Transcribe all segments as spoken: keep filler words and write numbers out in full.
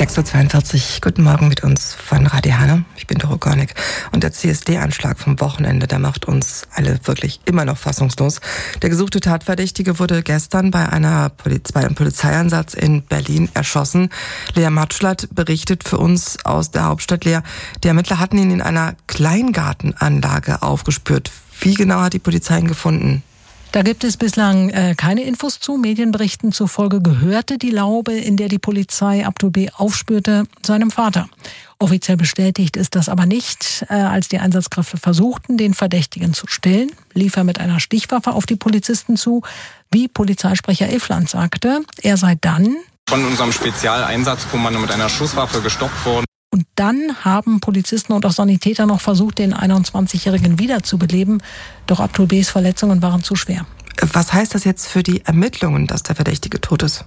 sechs Uhr zweiundvierzig, guten Morgen mit uns von Radio Herne. Ich bin Doro Gornik. Und der C S D-Anschlag vom Wochenende, der macht uns alle wirklich immer noch fassungslos. Der gesuchte Tatverdächtige wurde gestern bei, einer Poliz- bei einem Polizeieinsatz in Berlin erschossen. Lea Matschlatt berichtet für uns aus der Hauptstadt. Lea, die Ermittler hatten ihn in einer Kleingartenanlage aufgespürt. Wie genau hat die Polizei ihn gefunden? Da gibt es bislang äh, keine Infos zu. Medienberichten zufolge gehörte die Laube, in der die Polizei Abdul B. aufspürte, seinem Vater. Offiziell bestätigt ist das aber nicht. Äh, als die Einsatzkräfte versuchten, den Verdächtigen zu stellen, lief er mit einer Stichwaffe auf die Polizisten zu. Wie Polizeisprecher Iffland sagte, er sei dann von unserem Spezialeinsatzkommando mit einer Schusswaffe gestoppt worden. Und dann haben Polizisten und auch Sanitäter noch versucht, den einundzwanzigjährigen wiederzubeleben. Doch Abdul B.s Verletzungen waren zu schwer. Was heißt das jetzt für die Ermittlungen, dass der Verdächtige tot ist?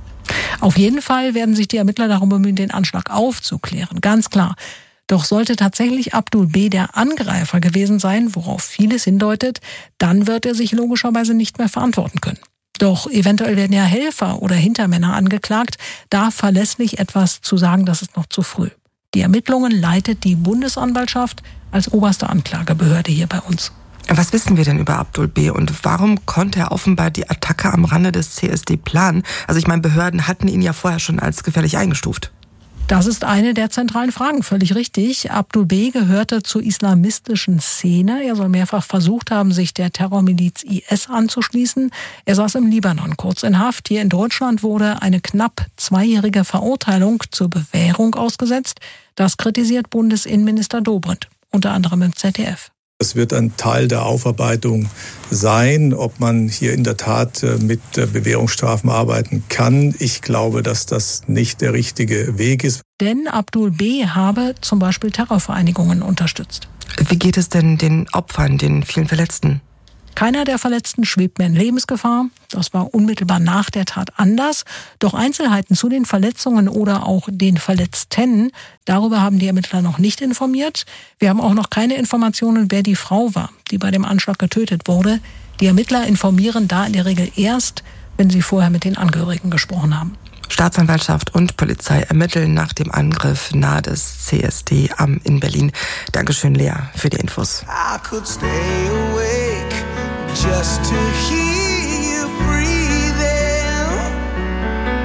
Auf jeden Fall werden sich die Ermittler darum bemühen, den Anschlag aufzuklären. Ganz klar. Doch sollte tatsächlich Abdul B. der Angreifer gewesen sein, worauf vieles hindeutet, dann wird er sich logischerweise nicht mehr verantworten können. Doch eventuell werden ja Helfer oder Hintermänner angeklagt. Da verlässlich etwas zu sagen, das ist noch zu früh. Die Ermittlungen leitet die Bundesanwaltschaft als oberste Anklagebehörde hier bei uns. Was wissen wir denn über Abdul B. und warum konnte er offenbar die Attacke am Rande des C S D planen? Also ich meine, Behörden hatten ihn ja vorher schon als gefährlich eingestuft. Das ist eine der zentralen Fragen, völlig richtig. Abdul B. gehörte zur islamistischen Szene. Er soll mehrfach versucht haben, sich der Terrormiliz I S anzuschließen. Er saß im Libanon kurz in Haft. Hier in Deutschland wurde eine knapp zweijährige Verurteilung zur Bewährung ausgesetzt. Das kritisiert Bundesinnenminister Dobrindt, unter anderem im Z D F. Es wird ein Teil der Aufarbeitung sein, ob man hier in der Tat mit Bewährungsstrafen arbeiten kann. Ich glaube, dass das nicht der richtige Weg ist. Denn Abdul B. habe zum Beispiel Terrorvereinigungen unterstützt. Wie geht es denn den Opfern, den vielen Verletzten? Keiner der Verletzten schwebt mehr in Lebensgefahr. Das war unmittelbar nach der Tat anders. Doch Einzelheiten zu den Verletzungen oder auch den Verletzten, darüber haben die Ermittler noch nicht informiert. Wir haben auch noch keine Informationen, wer die Frau war, die bei dem Anschlag getötet wurde. Die Ermittler informieren da in der Regel erst, wenn sie vorher mit den Angehörigen gesprochen haben. Staatsanwaltschaft und Polizei ermitteln nach dem Angriff nahe des C S D am in Berlin. Dankeschön, Lea, für die Infos. I could stay awake just to hear